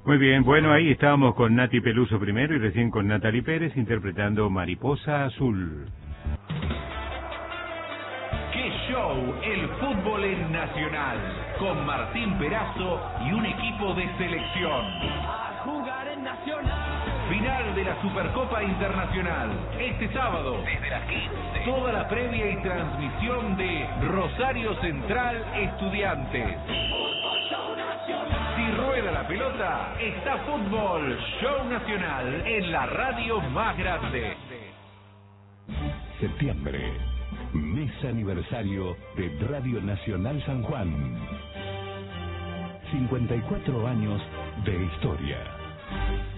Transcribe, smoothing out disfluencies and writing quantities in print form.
Muy bien, bueno, ahí estábamos con Nati Peluso primero y recién con Natalie Pérez interpretando Mariposa Azul. ¡Qué show! El fútbol en Nacional, con Martín Perazo y un equipo de selección. A jugar en Nacional. Final de la Supercopa Internacional, este sábado, desde las 15. Toda la previa y transmisión de Rosario Central Estudiantes. Si rueda la pelota, está Fútbol Show Nacional en la radio más grande. Septiembre, mes aniversario de Radio Nacional San Juan. 54 años de historia.